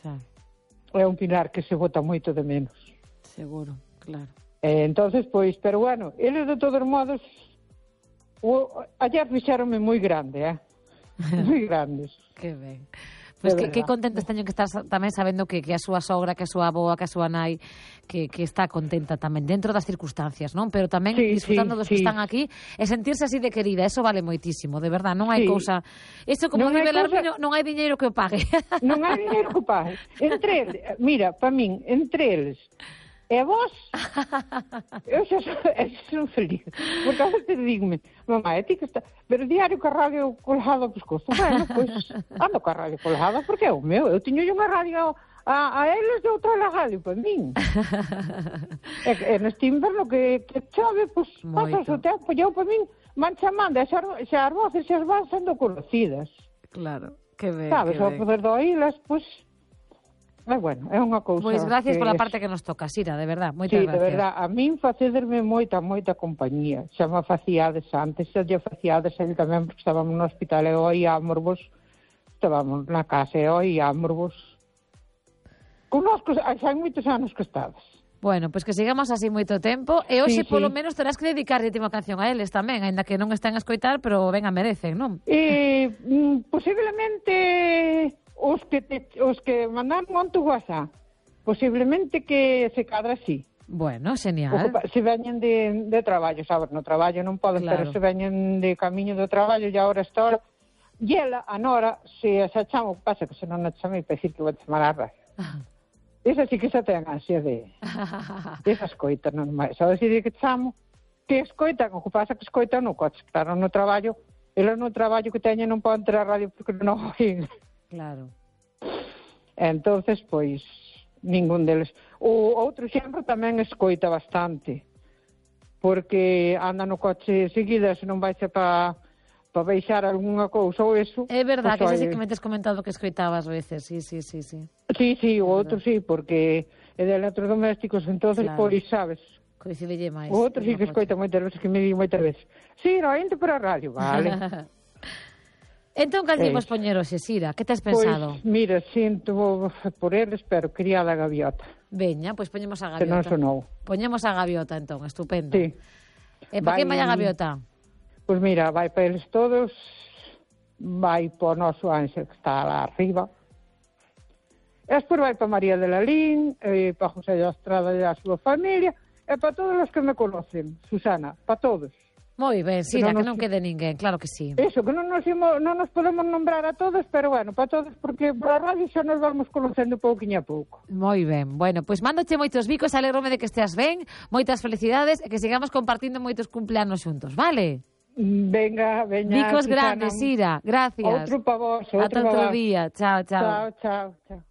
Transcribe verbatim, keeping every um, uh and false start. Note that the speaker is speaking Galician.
Xa. É un pinar que se bota moito de menos. Seguro, claro. Eh, entonces, pois, pero bueno, eles de todos modos, o, ayer fixeronme moi grande, eh? Moi grandes. Que ben. Pois pues que, que contentos teño que estar tamén sabendo que, que a súa sogra, que a súa aboa, que a súa nai, que, que está contenta tamén, dentro das circunstancias, non? Pero tamén sí, disfrutando sí, dos que sí. están aquí e sentirse así de querida, eso vale moitísimo, de verdad, non hai sí. cousa... Isto, como non dice cosa... Larmiño, non hai diñeiro que o pague. Non hai diñeiro que o pague. Entre eles, mira, para min, entre eles, e vos, eu xa son, son feliz. Porque a veces digme, mamá, é ti que está... Pero diario co radio colgado ao pescozo. Bueno, pois, pues, ando co radio colgado, porque é o meu. Eu tiño unha radio a, a eles de outra radio para min. e, e neste inverno que, que chove, pois, pues, pasas o tempo. E eu para min, van chamando, e xa, xa as voces xa van sendo conocidas. Claro, que ben, sabes, que ao ben. poder do oílas, pois... Pues, é bueno, é unha cousa... Pois gracias pola es... parte que nos toca, Sira, de verdad, moitas sí, gracias. Sí, de verdad, a min facederme moita, moita compañía. Xa me faciades antes, xa lle faciades ele tamén, porque estábamos no hospital e oi ámorvos, estábamos na casa e oi ámorvos. Conozco, xa hai moitos anos que estades. Bueno, pois pues que sigamos así moito tempo e hoxe sí, polo sí. menos terás que dedicar a última canción a eles tamén, aínda que non estén a escoitar, pero venga, merecen, non? E, mm, posiblemente... Os que, te, os que mandaron on tu WhatsApp, posiblemente que se cadra así. Bueno, genial. Ocupa, se veñen de, de traballo, sabes, no traballo non poden, claro. Pero se veñen de camiño do traballo e agora esta hora. E ela, a Nora, se xa chamo, pasa que se non a chamei para decir que vou chamar a radio. Esa sí que xa ten ansia de... esa escoita, non máis. Só decir que chamo, que escoita, o que pasa que escoita no coche, claro, no traballo, ela no traballo que teñen non poden ter a radio porque non oín. Claro. Entonces, pois, ningún deles. O outro xenro tamén escoita bastante, porque anda no coche seguida, se non vai ser para pa baixar algunha cousa ou eso. É verdad, pues, que ese sí hai... que me tes comentado que escoitaba ás veces, sí, sí, sí, sí. Sí, sí, o outro sí, porque é de electrodomésticos, entonces, claro. Pois, sabes. Coincidelle máis. O outro sí que escoita moitas veces, que me di moitas veces. Sí, no, ente para a radio, vale. Entón, cal dimos poñer hoxe, Sira? Que tes pensado? Pois, mira, sinto por eles, pero quería a gaviota. Veña, pois poñemos a gaviota. Que non sonou. Poñemos a gaviota, entón, estupendo. Sí. E para que vai a gaviota? Pois mira, vai para eles todos, vai para o noso Ángel, que está lá arriba. E despois vai para María de Lalín, e para José de Estrada e a súa familia, e para todos os que me conocen, Susana, para todos. Moi ben, Sira, que non, que non nos... quede ninguén, claro que sí. Eso, que non nos, imos, non nos podemos nombrar a todos, pero bueno, para todos, porque para a radio xa nos vamos conocendo pouquinho a pouco. Moi ben, bueno, pois pues mándoche moitos bicos, alégrome de que esteas ben, moitas felicidades e que sigamos compartindo moitos cumpleanos xuntos, vale? Venga, veña. Bicos Susana. Grandes, Sira, gracias. Outro para vos, outro para vos. Ata outro día, chao, chao. Chao, chao, chao.